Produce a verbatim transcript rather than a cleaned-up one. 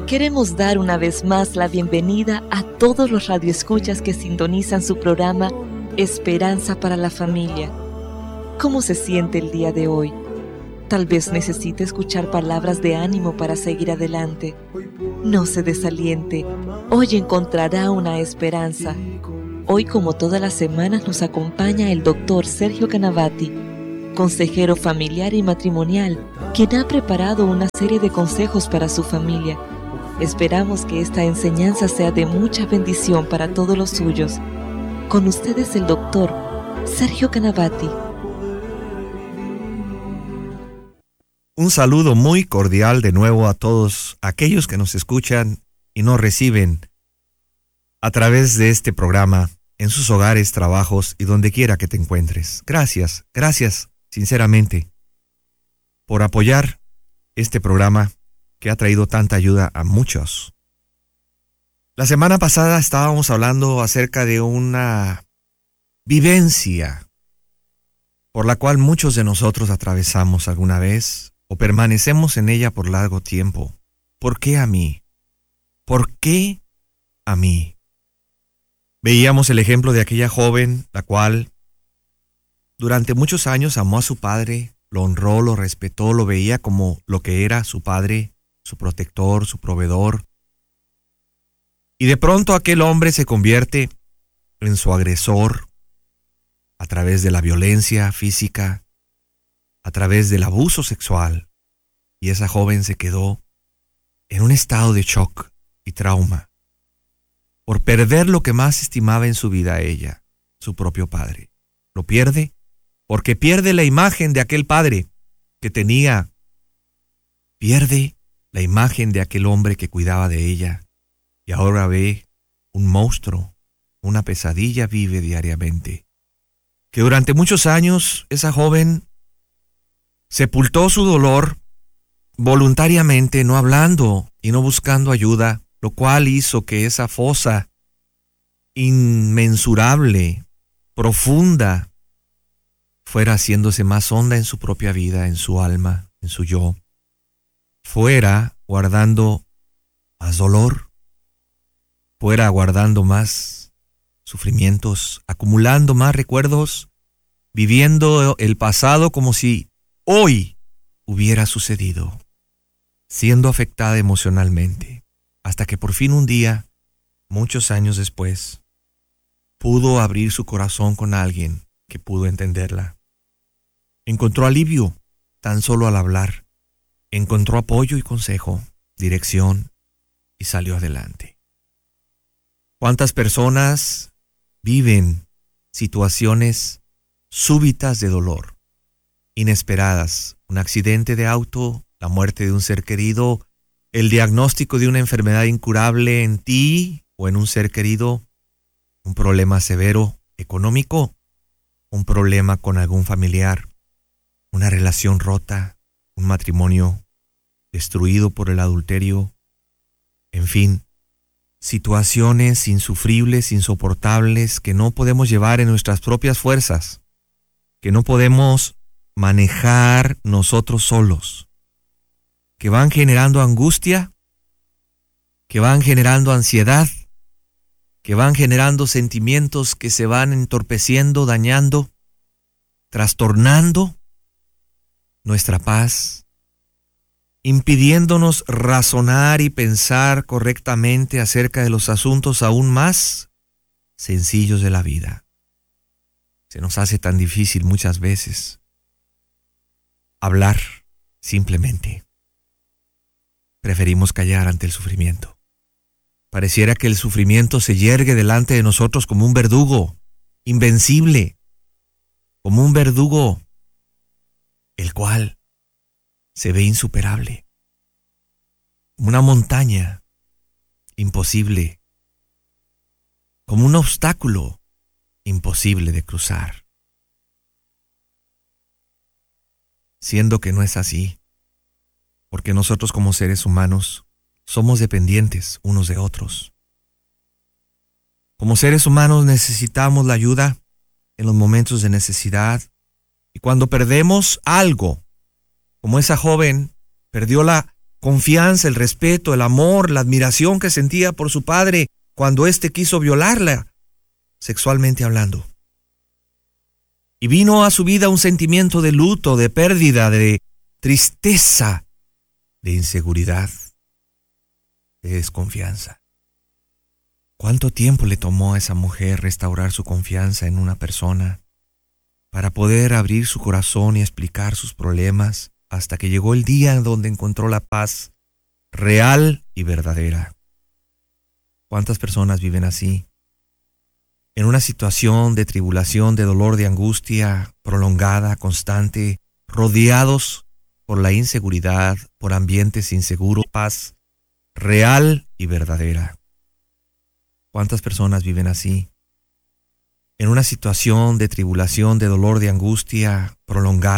Queremos dar una vez más la bienvenida a todos los radioescuchas que sintonizan su programa Esperanza para la Familia. ¿Cómo se siente el día de hoy? Tal vez necesite escuchar palabras de ánimo para seguir adelante. No se desaliente. Hoy encontrará una esperanza. Hoy, como todas las semanas, nos acompaña el doctor Sergio Canavati, consejero familiar y matrimonial, quien ha preparado una serie de consejos para su familia. Esperamos que esta enseñanza sea de mucha bendición para todos los suyos. Con ustedes el doctor Sergio Canavati. Un saludo muy cordial de nuevo a todos aquellos que nos escuchan y nos reciben a través de este programa en sus hogares, trabajos y donde quiera que te encuentres. Gracias, gracias sinceramente por apoyar este programa que ha traído tanta ayuda a muchos. La semana pasada estábamos hablando acerca de una vivencia por la cual muchos de nosotros atravesamos alguna vez o permanecemos en ella por largo tiempo. ¿Por qué a mí? ¿Por qué a mí? Veíamos el ejemplo de aquella joven, la cual durante muchos años amó a su padre, lo honró, lo respetó, lo veía como lo que era su padre, su protector, su proveedor. Y de pronto aquel hombre se convierte en su agresor a través de la violencia física, a través del abuso sexual, y esa joven se quedó en un estado de shock y trauma por perder lo que más estimaba en su vida a ella, su propio padre. Lo pierde porque pierde la imagen de aquel padre que tenía, pierde la imagen de aquel hombre que cuidaba de ella, y ahora ve un monstruo, una pesadilla vive diariamente. Que durante muchos años esa joven sepultó su dolor voluntariamente, no hablando y no buscando ayuda, lo cual hizo que esa fosa inmensurable, profunda, fuera haciéndose más honda en su propia vida, en su alma, en su yo. Fuera guardando más dolor, fuera guardando más sufrimientos, acumulando más recuerdos, viviendo el pasado como si hoy hubiera sucedido, siendo afectada emocionalmente, hasta que por fin un día, muchos años después, pudo abrir su corazón con alguien que pudo entenderla. Encontró alivio tan solo al hablar, encontró apoyo y consejo, dirección, y salió adelante. ¿Cuántas personas viven situaciones súbitas de dolor, inesperadas? Un accidente de auto, la muerte de un ser querido, el diagnóstico de una enfermedad incurable en ti o en un ser querido, un problema severo económico, un problema con algún familiar, una relación rota, un matrimonio destruido por el adulterio, en fin, situaciones insufribles, insoportables que no podemos llevar en nuestras propias fuerzas, que no podemos manejar nosotros solos, que van generando angustia, que van generando ansiedad, que van generando sentimientos que se van entorpeciendo, dañando, trastornando nuestra paz, impidiéndonos razonar y pensar correctamente acerca de los asuntos aún más sencillos de la vida. Se nos hace tan difícil muchas veces hablar simplemente. Preferimos callar ante el sufrimiento. Pareciera que el sufrimiento se yergue delante de nosotros como un verdugo invencible, como un verdugo el cual se ve insuperable, como una montaña imposible, como un obstáculo imposible de cruzar. Siendo que no es así, porque nosotros como seres humanos somos dependientes unos de otros. Como seres humanos necesitamos la ayuda en los momentos de necesidad, y cuando perdemos algo, como esa joven perdió la confianza, el respeto, el amor, la admiración que sentía por su padre cuando éste quiso violarla, sexualmente hablando. Y vino a su vida un sentimiento de luto, de pérdida, de tristeza, de inseguridad, de desconfianza. ¿Cuánto tiempo le tomó a esa mujer restaurar su confianza en una persona para poder abrir su corazón y explicar sus problemas hasta que llegó el día en donde encontró la paz real y verdadera? ¿Cuántas personas viven así? En una situación de tribulación, de dolor, de angustia prolongada, constante, rodeados por la inseguridad, por ambientes inseguros, paz real y verdadera. ¿Cuántas personas viven así? En una situación de tribulación, de dolor, de angustia prolongada,